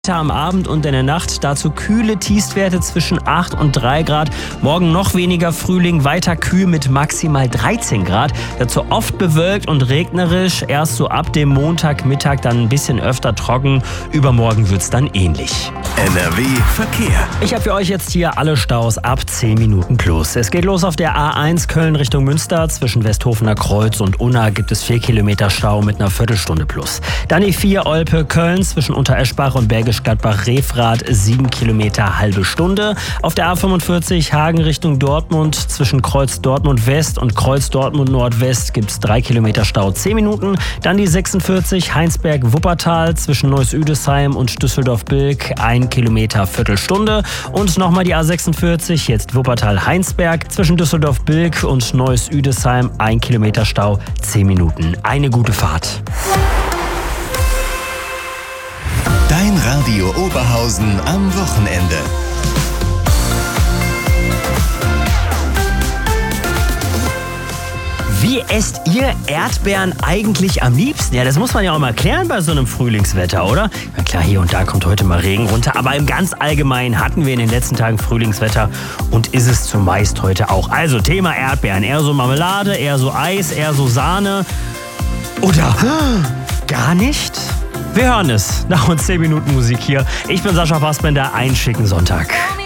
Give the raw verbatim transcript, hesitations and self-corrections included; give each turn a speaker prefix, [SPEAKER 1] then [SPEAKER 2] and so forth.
[SPEAKER 1] Am Abend und in der Nacht dazu kühle Tiefstwerte zwischen acht und drei Grad. Morgen noch weniger Frühling, weiter kühl mit maximal dreizehn Grad. Dazu oft bewölkt und regnerisch. Erst so ab dem Montagmittag dann ein bisschen öfter trocken. Übermorgen wird's dann ähnlich.
[SPEAKER 2] N R W Verkehr.
[SPEAKER 1] Ich habe für euch jetzt hier alle Staus ab zehn Minuten plus. Es geht los auf der A eins Köln Richtung Münster. Zwischen Westhofener Kreuz und Unna gibt es vier Kilometer Stau mit einer Viertelstunde plus. Dann die vier Olpe Köln zwischen Untereschbach und Bergisch Gladbach-Refrath, sieben Kilometer, halbe Stunde. Auf der A fünfundvierzig Hagen Richtung Dortmund, zwischen Kreuz Dortmund West und Kreuz Dortmund Nordwest gibt es drei Kilometer Stau, zehn Minuten. Dann die sechsundvierzig Heinsberg-Wuppertal, zwischen Neuss-Üdesheim und Düsseldorf-Bilk, ein Kilometer, Viertelstunde. Und nochmal die A sechsundvierzig, jetzt Wuppertal-Heinsberg, zwischen Düsseldorf-Bilk und Neuss-Üdesheim, ein Kilometer Stau, zehn Minuten. Eine gute Fahrt.
[SPEAKER 2] Dein Radio Oberhausen am Wochenende.
[SPEAKER 1] Wie esst ihr Erdbeeren eigentlich am liebsten? Ja, das muss man ja auch mal klären bei so einem Frühlingswetter, oder? Na klar, hier und da kommt heute mal Regen runter, aber im ganz Allgemeinen hatten wir in den letzten Tagen Frühlingswetter und ist es zumeist heute auch. Also Thema Erdbeeren, eher so Marmelade, eher so Eis, eher so Sahne oder gar nicht? Wir hören es nach uns zehn Minuten Musik hier. Ich bin Sascha Fassbender, einen schicken Sonntag.